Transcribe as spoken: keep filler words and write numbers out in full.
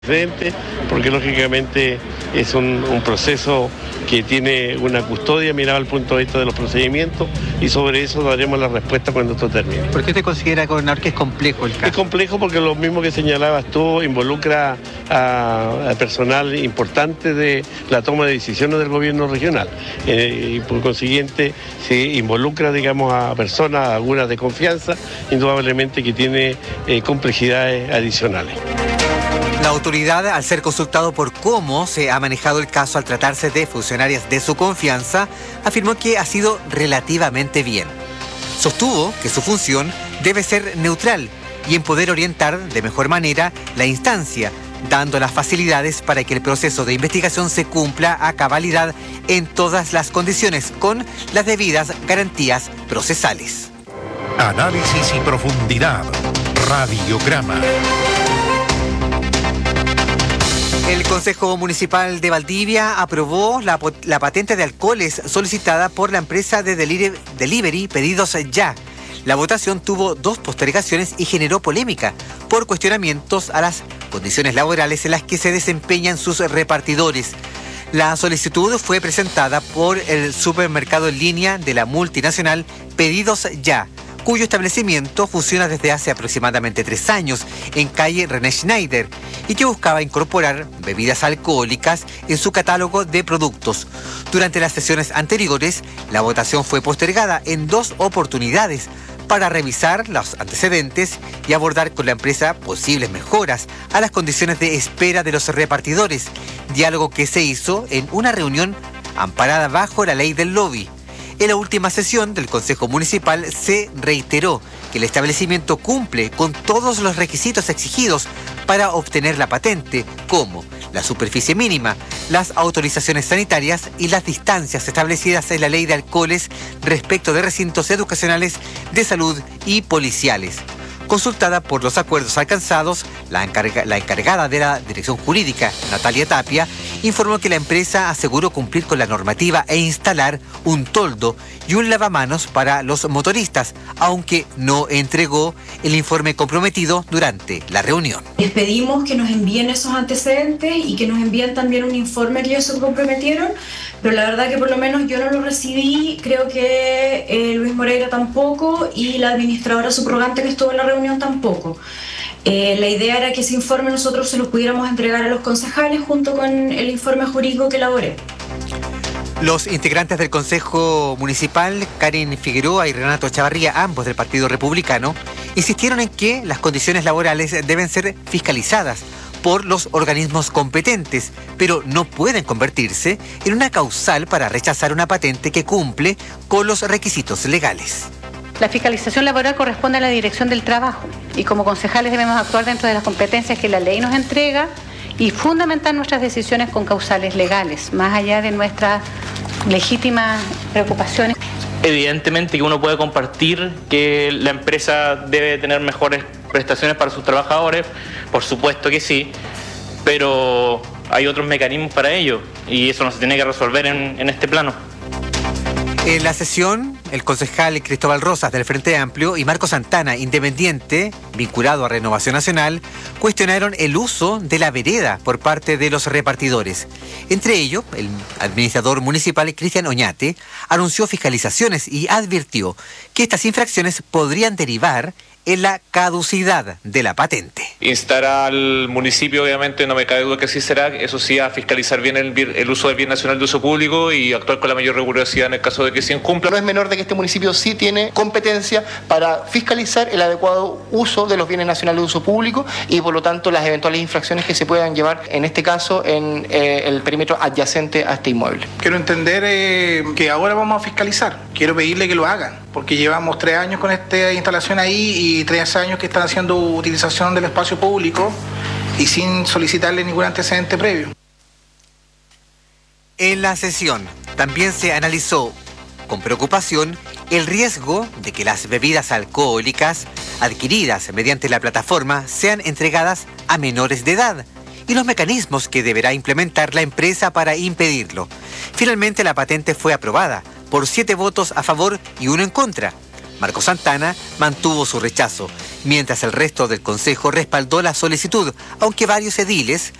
Porque lógicamente es un, un proceso que tiene una custodia mirada al punto de vista de los procedimientos y sobre eso daremos la respuesta cuando esto termine. ¿Por qué usted considera, gobernador, que es complejo el caso? Es complejo porque lo mismo que señalabas tú involucra a, a personal importante de la toma de decisiones del gobierno regional eh, y por consiguiente se involucra, digamos, a personas, algunas de confianza, indudablemente que tiene eh, complejidades adicionales. La autoridad, al ser consultado por cómo se ha manejado el caso al tratarse de funcionarias de su confianza, afirmó que ha sido relativamente bien. Sostuvo que su función debe ser neutral y en poder orientar de mejor manera la instancia, dando las facilidades para que el proceso de investigación se cumpla a cabalidad en todas las condiciones, con las debidas garantías procesales. Análisis y profundidad. Radiograma. El Consejo Municipal de Valdivia aprobó la, la patente de alcoholes solicitada por la empresa de delivery, delivery Pedidos Ya. La votación tuvo dos postergaciones y generó polémica por cuestionamientos a las condiciones laborales en las que se desempeñan sus repartidores. La solicitud fue presentada por el supermercado en línea de la multinacional Pedidos Ya, cuyo establecimiento funciona desde hace aproximadamente tres años en calle René Schneider y que buscaba incorporar bebidas alcohólicas en su catálogo de productos. Durante las sesiones anteriores, la votación fue postergada en dos oportunidades para revisar los antecedentes y abordar con la empresa posibles mejoras a las condiciones de espera de los repartidores, diálogo que se hizo en una reunión amparada bajo la ley del lobby. En la última sesión del Consejo Municipal se reiteró que el establecimiento cumple con todos los requisitos exigidos para obtener la patente, como la superficie mínima, las autorizaciones sanitarias y las distancias establecidas en la ley de alcoholes respecto de recintos educacionales, de salud y policiales. Consultada por los acuerdos alcanzados, la, encarga, la encargada de la Dirección Jurídica, Natalia Tapia, informó que la empresa aseguró cumplir con la normativa e instalar un toldo y un lavamanos para los motoristas, aunque no entregó el informe comprometido durante la reunión. Les pedimos que nos envíen esos antecedentes y que nos envíen también un informe que ellos se comprometieron, pero la verdad que por lo menos yo no lo recibí, creo que eh, Luis Moreira tampoco y la administradora subrogante que estuvo en la reunión tampoco. Eh, la idea era que ese informe nosotros se lo pudiéramos entregar a los concejales junto con el informe jurídico que elaboré. Los integrantes del Consejo Municipal, Karen Figueroa y Renato Chavarría, ambos del Partido Republicano, insistieron en que las condiciones laborales deben ser fiscalizadas por los organismos competentes, pero no pueden convertirse en una causal para rechazar una patente que cumple con los requisitos legales. La fiscalización laboral corresponde a la Dirección del Trabajo y como concejales debemos actuar dentro de las competencias que la ley nos entrega y fundamentar nuestras decisiones con causales legales, más allá de nuestras legítimas preocupaciones. Evidentemente que uno puede compartir que la empresa debe tener mejores prestaciones para sus trabajadores, por supuesto que sí, pero hay otros mecanismos para ello y eso no se tiene que resolver en, en este plano. En la sesión, el concejal Cristóbal Rosas del Frente Amplio y Marco Santana, independiente, vinculado a Renovación Nacional, cuestionaron el uso de la vereda por parte de los repartidores. Entre ellos, el administrador municipal Cristian Oñate anunció fiscalizaciones y advirtió que estas infracciones podrían derivar en la caducidad de la patente. Instar al municipio, obviamente, no me cabe duda que así será, eso sí, a fiscalizar bien el, el uso del bien nacional de uso público y actuar con la mayor rigurosidad en el caso de que se incumpla. No es menor de que este municipio sí tiene competencia para fiscalizar el adecuado uso de los bienes nacionales de uso público y, por lo tanto, las eventuales infracciones que se puedan llevar, en este caso, en eh, el perímetro adyacente a este inmueble. Quiero entender eh, que ahora vamos a fiscalizar. Quiero pedirle que lo hagan, porque llevamos tres años con esta instalación ahí y tres años que están haciendo utilización del espacio público y sin solicitarle ningún antecedente previo. En la sesión también se analizó con preocupación el riesgo de que las bebidas alcohólicas adquiridas mediante la plataforma sean entregadas a menores de edad y los mecanismos que deberá implementar la empresa para impedirlo. Finalmente la patente fue aprobada por siete votos a favor y uno en contra. Marco Santana mantuvo su rechazo mientras el resto del Consejo respaldó la solicitud, aunque varios ediles